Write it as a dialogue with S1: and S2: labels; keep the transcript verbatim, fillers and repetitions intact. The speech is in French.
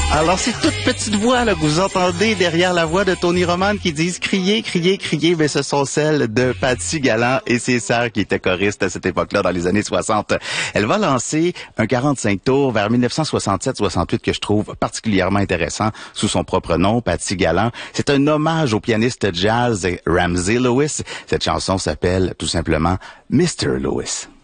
S1: Alors, ces toutes petites voix là, que vous entendez derrière la voix de Tony Roman qui disent « Criez, criez, criez », mais ce sont celles de Patsy Galland et ses sœurs qui étaient choristes à cette époque-là, dans les années soixante. Elle va lancer un quarante-cinq tours vers mille neuf cent soixante-sept soixante-huit que je trouve particulièrement intéressant sous son propre nom, Patsy Galland. C'est un hommage au pianiste jazz Ramsey Lewis. Cette chanson s'appelle tout simplement Mister Lewis.